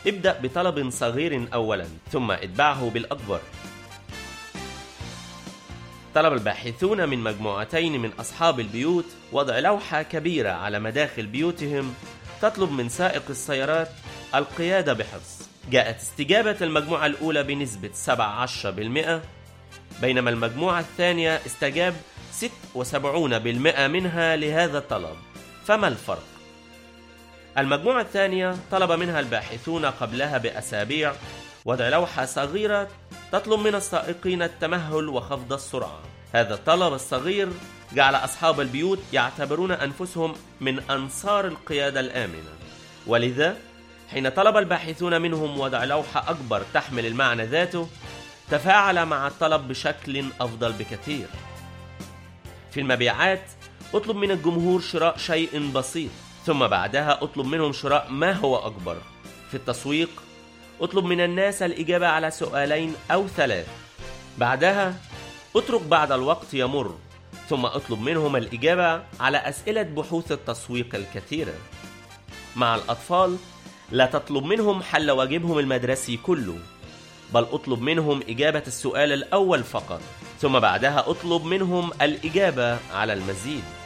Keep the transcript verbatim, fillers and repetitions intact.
ابدأ بطلب صغير أولا ثم اتبعه بالأكبر. طلب الباحثون من مجموعتين من أصحاب البيوت وضع لوحة كبيرة على مداخل بيوتهم تطلب من سائق السيارات القيادة بحرص. جاءت استجابة المجموعة الأولى بنسبة سبعة عشر بالمئة، بينما المجموعة الثانية استجاب ستة وسبعين بالمئة منها لهذا الطلب. فما الفرق؟ المجموعة الثانية طلب منها الباحثون قبلها بأسابيع وضع لوحة صغيرة تطلب من السائقين التمهل وخفض السرعة. هذا الطلب الصغير جعل أصحاب البيوت يعتبرون أنفسهم من أنصار القيادة الآمنة، ولذا حين طلب الباحثون منهم وضع لوحة أكبر تحمل المعنى ذاته تفاعل مع الطلب بشكل أفضل بكثير. في المبيعات اطلب من الجمهور شراء شيء بسيط ثم بعدها اطلب منهم شراء ما هو أكبر. في التسويق اطلب من الناس الإجابة على سؤالين أو ثلاث، بعدها اترك بعد الوقت يمر ثم اطلب منهم الإجابة على أسئلة بحوث التسويق الكثيرة. مع الأطفال لا تطلب منهم حل واجبهم المدرسي كله، بل اطلب منهم إجابة السؤال الأول فقط ثم بعدها اطلب منهم الإجابة على المزيد.